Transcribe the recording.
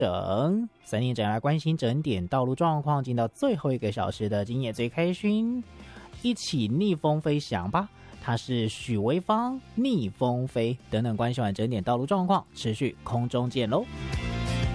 整3点整来关心整点道路状况，进到最后1个小时的今夜最开心，一起逆风飞翔吧。它是许维芳逆风飞等等关系完整点道路状况，持续空中见喽。